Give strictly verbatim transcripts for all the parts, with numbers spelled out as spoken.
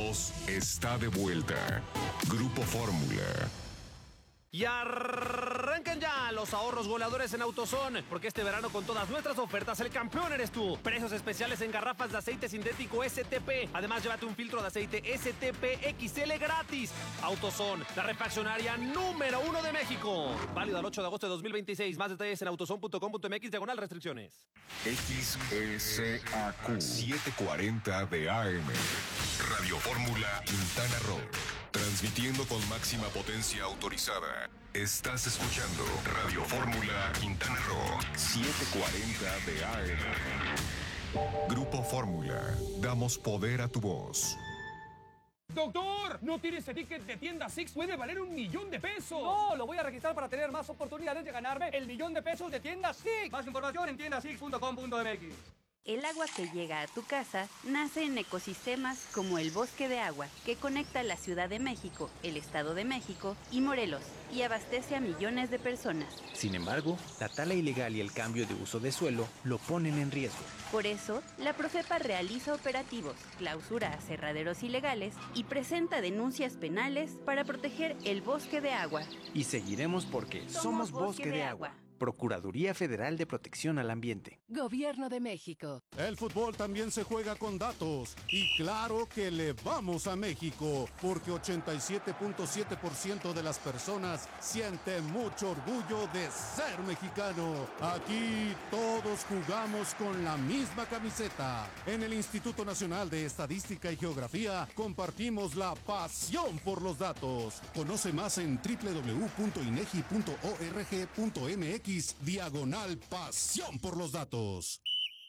voz está de vuelta. Grupo Fórmula. Y arrancan ya los ahorros goleadores en AutoZone, porque este verano con todas nuestras ofertas el campeón eres tú. Precios especiales en garrafas de aceite sintético S T P. Además, llévate un filtro de aceite S T P X L gratis. AutoZone, la refaccionaria número uno de México. Válido al ocho de agosto de dos mil veintiséis. Más detalles en autozone punto com punto m x diagonal restricciones. X S A Q setecientos cuarenta de A M. Radio Fórmula Quintana Roo. Transmitiendo con máxima potencia autorizada. Estás escuchando Radio Fórmula Quintana Roo setecientos cuarenta de A M. Grupo Fórmula. Damos poder a tu voz. ¡Doctor! ¿No tienes ese ticket de tienda Six? ¡Puede valer un millón de pesos! No, lo voy a registrar para tener más oportunidades de ganarme el millón de pesos de tienda Six. Más información en tienda six punto com punto m x. El agua que llega a tu casa nace en ecosistemas como el Bosque de Agua, que conecta la Ciudad de México, el Estado de México y Morelos, y abastece a millones de personas. Sin embargo, la tala ilegal y el cambio de uso de suelo lo ponen en riesgo. Por eso, la Profepa realiza operativos, clausura aserraderos ilegales y presenta denuncias penales para proteger el Bosque de Agua. Y seguiremos porque somos, somos Bosque, Bosque de, de Agua. Agua. Procuraduría Federal de Protección al Ambiente. Gobierno de México. El fútbol también se juega con datos. Y claro que le vamos a México, porque ochenta y siete punto siete por ciento de las personas sienten mucho orgullo de ser mexicano. Aquí todos jugamos con la misma camiseta. En el Instituto Nacional de Estadística y Geografía compartimos la pasión por los datos. Conoce más en doble u doble u doble u punto inegi punto org punto m x diagonal pasión por los datos.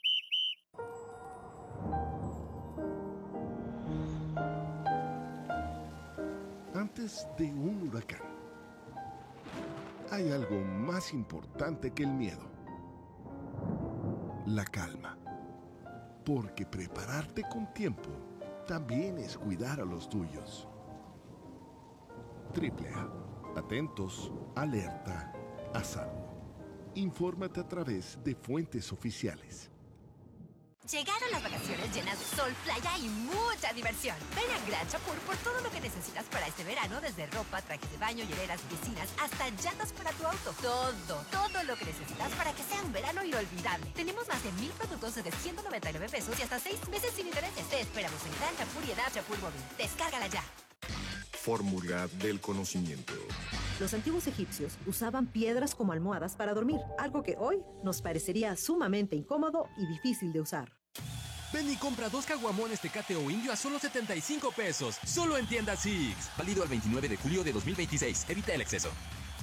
Antes de un huracán, hay algo más importante que el miedo: la calma. Porque prepararte con tiempo también es cuidar a los tuyos. Triple A. Atentos, alerta, a salvo. Infórmate a través de fuentes oficiales. Llegaron las vacaciones llenas de sol, playa y mucha diversión. Ven a Gran Chapur por todo lo que necesitas para este verano, desde ropa, trajes de baño, hieleras, piscinas, hasta llantas para tu auto. Todo, todo lo que necesitas para que sea un verano inolvidable. Tenemos más de mil productos desde ciento noventa y nueve pesos y hasta seis meses sin intereses. Te esperamos en Gran Chapur y en App Chapur Móvil. Descárgala ya. Fórmula del conocimiento. Los antiguos egipcios usaban piedras como almohadas para dormir, algo que hoy nos parecería sumamente incómodo y difícil de usar. Ven y compra dos caguamones Tecate o Indio a solo setenta y cinco pesos, solo en tienda Six. Válido al veintinueve de julio de dos mil veintiséis. Evita el exceso.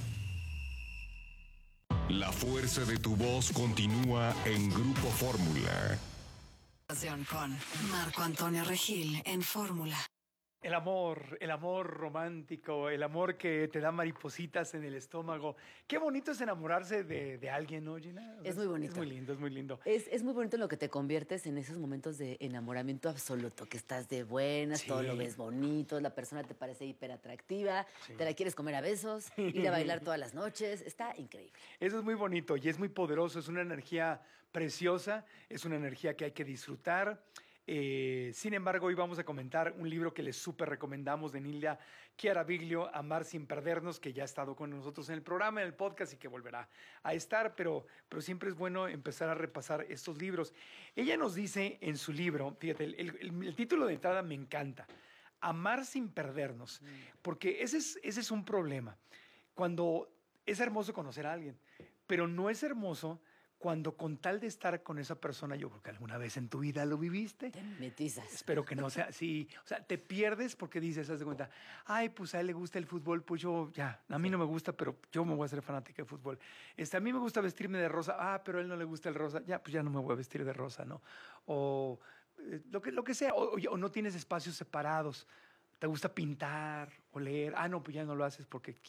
La fuerza de tu voz continúa en Grupo Fórmula. Con Marco Antonio Regil en Fórmula. El amor, el amor romántico, el amor que te da maripositas en el estómago. Qué bonito es enamorarse de, de alguien, ¿no, Gina? Es muy bonito. Es muy lindo, es muy lindo. Es, es muy bonito en lo que te conviertes en esos momentos de enamoramiento absoluto, que estás de buenas, sí. Todo lo ves bonito, la persona te parece hiperatractiva, sí. Te la quieres comer a besos, ir a bailar todas las noches. Está increíble. Eso es muy bonito y es muy poderoso. Es una energía preciosa, es una energía que hay que disfrutar. Eh, sin embargo, hoy vamos a comentar un libro que les súper recomendamos de Nilda Chiaraviglio, Amar sin perdernos, que ya ha estado con nosotros en el programa, en el podcast y que volverá a estar, pero, pero siempre es bueno empezar a repasar estos libros. Ella nos dice en su libro, fíjate, el, el, el título de entrada me encanta, Amar sin perdernos, porque ese es, ese es un problema. Cuando es hermoso conocer a alguien, pero no es hermoso cuando con tal de estar con esa persona, yo creo que alguna vez en tu vida lo viviste. Te metizas. Espero que no sea así. O sea, te pierdes porque dices, haz de cuenta, ay, pues a él le gusta el fútbol, pues yo ya, a mí no me gusta, pero yo me voy a hacer fanática de fútbol. Este, a mí me gusta vestirme de rosa, ah, pero a él no le gusta el rosa, ya, pues ya no me voy a vestir de rosa, ¿no? O eh, lo, que, lo que sea, o, o, o no tienes espacios separados. Te gusta pintar o leer, ah, no, pues ya no lo haces porque